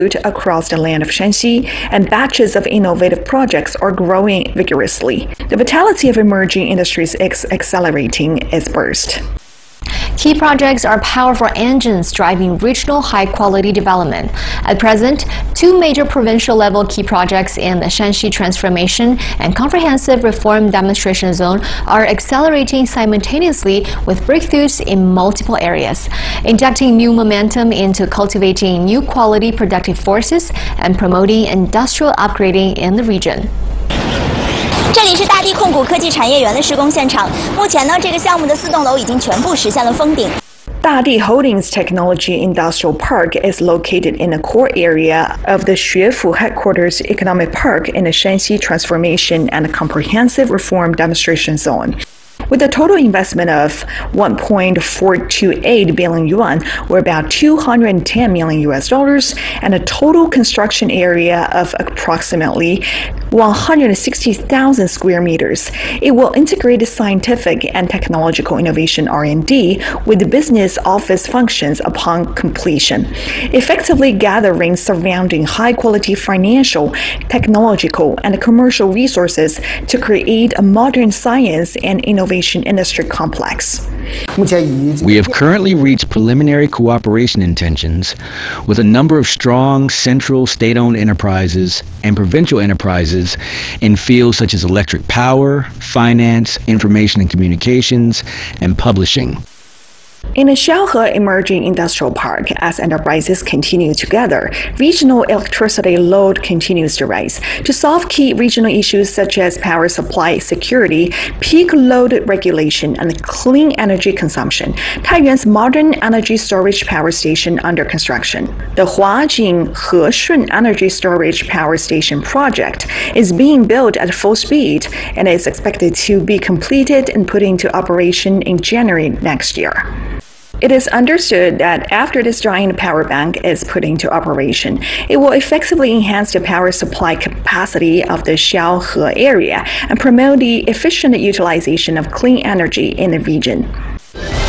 across the land of Shanxi, and batches of innovative projects are growing vigorously. The vitality of emerging industries is accelerating its burst. Key projects are powerful engines driving regional high-quality development. At present, two major provincial-level key projects in the Shanxi Transformation and Comprehensive Reform Demonstration Zone are accelerating simultaneously with breakthroughs in multiple areas, injecting new momentum into cultivating new quality productive forces and promoting industrial upgrading in the region. 这里是大地控股科技产业园的施工现场。目前呢，这个项目的4栋楼已经全部实现了封顶。 Dadi Holdings Technology Industrial Park is located in a core area of the Xuefu Headquarters Economic Park in the Shanxi Transformation and Comprehensive Reform Demonstration Zone. With a total investment of 1.428 billion yuan, or about $210 million, and a total construction area of approximately 160,000 square meters, it will integrate scientific and technological innovation R&D with the business office functions upon completion, effectively gathering surrounding high-quality financial, technological, and commercial resources to create a modern science and innovation industry complex. We have currently reached preliminary cooperation intentions with a number of strong central state-owned enterprises and provincial enterprises in fields such as electric power, finance, information and communications, and publishing. In the Xiaohe Emerging Industrial Park, as enterprises continue to gather, regional electricity load continues to rise. To solve key regional issues such as power supply security, peak load regulation, and clean energy consumption, Taiyuan's modern energy storage power station under construction. The Huajing Heshun Energy Storage Power Station project is being built at full speed and is expected to be completed and put into operation in January next year. It is understood that after this giant power bank is put into operation, it will effectively enhance the power supply capacity of the Xiaohe area and promote the efficient utilization of clean energy in the region.